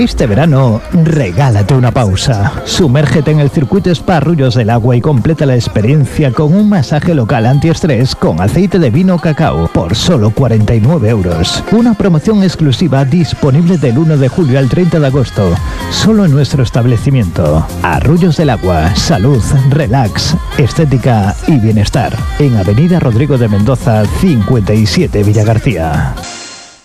Este verano, regálate una pausa. Sumérgete en el circuito Spa Arroyos del Agua y completa la experiencia con un masaje local antiestrés con aceite de vino cacao por solo 49 euros. Una promoción exclusiva disponible del 1 de julio al 30 de agosto, solo en nuestro establecimiento. Arroyos del Agua, salud, relax, estética y bienestar. En Avenida Rodrigo de Mendoza, 57 Villagarcía.